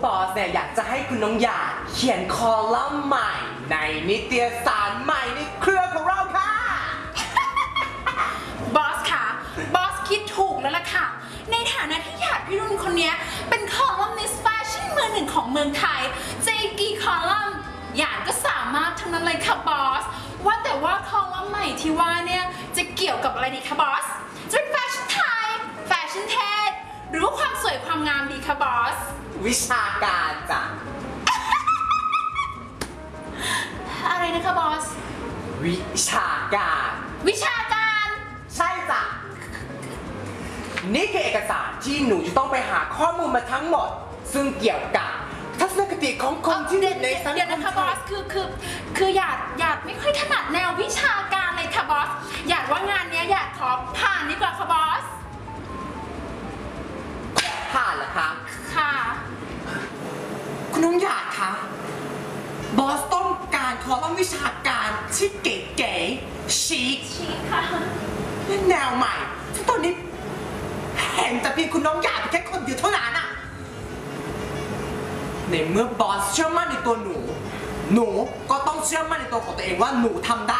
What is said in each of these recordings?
บอสเนี่ยอยากจะให้คุณน้องหยาดเขียนคอลัมน์ใหม่ในนิตยสารใหม่ในเครือของเราค่ะบอสค่ะบอสคิดถูกแล้วล่ะค่ะในฐานะที่หยาดพิรุณคนนี้เป็นคอลัมนิสต์แฟชั่นมือหนึ่งของเมืองไทยจะกี่คอลัมน์หยาดก็สามารถทั้งนั้นเลยค่ะบอสว่าแต่ว่าคอลัมน์ใหม่ที่ว่าเนี่ยจะเกี่ยวกับอะไรดีคะบอสจะเป็นแฟชั่นไทยแฟชั่นเทศหรือว่าความสวยความงามดีคะบอสวิชาการจ้ะอะไรนะคะบอสวิชาการวิชาการใช่จ้ะนี่คือเอกสารที่หนูจะต้องไปหาข้อมูลมาทั้งหมดซึ่งเกี่ยวกับทัศนคติของคนที่อยู่ในสังคมเดี๋ยวนะคะบอสคือหยาดไม่ค่อยถนัดแนววิชาการเลยค่ะบอสหยาดว่างานนี้หยาดขอผ่านดีกว่าค่ะบอสผ่านเหรอคะค่ะคุณน้องหยาดคะบอสต้องการคอลัมน์วิชาการที่เก๋ๆชิคค่ะและแนวใหม่ที่ตอนนี้เห็นแต่เพียงคุณน้องหยาดแค่คนเดียวเท่านั้นอะในเมื่อบอสเชื่อมั่นในตัวหนูก็ต้องเชื่อมั่นในตัวของตัวเองว่าหนูทำได้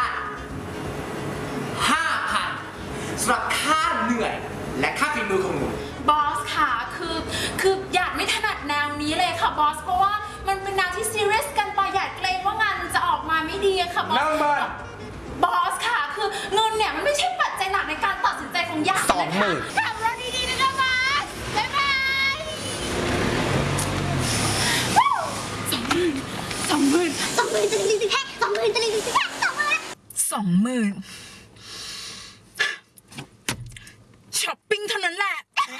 5,000 สำหรับค่าเหนื่อยและค่าฝีมือของหนูบอสค่ะคือหยาดไม่ถนัดแนวนี้เลยค่ะบอสเพราะว่ามันเป็นแนวที่ซีเรียสกันไปหยาดเกรงว่างานจะออกมาไม่ดีค่ะบอสบอสค่ะคือเงินเนี่ยมันไม่ใช่ปัจจัยหลักในการตัดสินใจของหยาดนะคะทำเราดีๆนะคะบอสบ๊ายบาย20,000 20,000 20,000 20,000 20,000 20,000